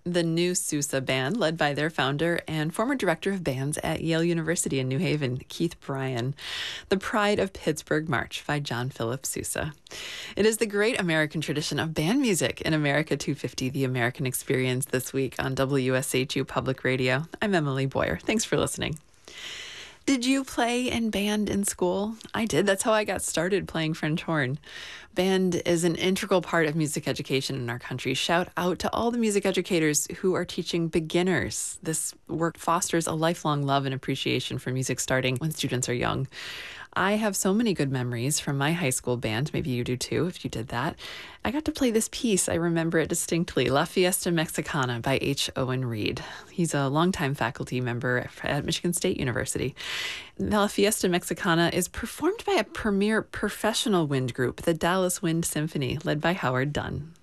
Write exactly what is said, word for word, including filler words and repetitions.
The New Sousa Band, led by their founder and former director of bands at Yale University in New Haven, Keith Bryan. The Pride of Pittsburgh March by John Philip Sousa. It is the great American tradition of band music in America two fifty, The American Experience, this week on W S H U Public Radio. I'm Emily Boyer. Thanks for listening. Did you play in band in school? I did. That's how I got started playing French horn. Band is an integral part of music education in our country. Shout out to all the music educators who are teaching beginners. This work fosters a lifelong love and appreciation for music starting when students are young. I have so many good memories from my high school band. Maybe you do too, if you did that. I got to play this piece. I remember it distinctly. La Fiesta Mexicana by H. Owen Reed. He's a longtime faculty member at Michigan State University. La Fiesta Mexicana is performed by a premier professional wind group, the Dallas Wind Symphony, led by Howard Dunn.